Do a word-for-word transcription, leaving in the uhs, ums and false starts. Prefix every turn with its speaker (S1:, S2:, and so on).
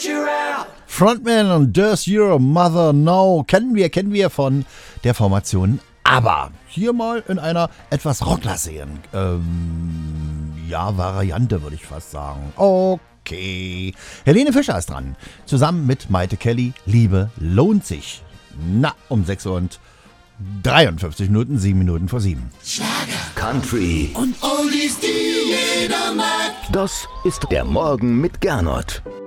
S1: Frontman und Does Your Mother Know? Kennen wir, kennen wir von der Formation ABBA. Hier mal in einer etwas rocklassigeren, ähm, ja, Variante würde ich fast sagen. Okay. Helene Fischer ist dran. Zusammen mit Maite Kelly. Liebe lohnt sich. Na, um sechs Uhr und dreiundfünfzig Minuten, sieben Minuten vor sieben.
S2: Schlager, Country und Oldies, die jeder mag.
S3: Das ist der Morgen mit Gernot.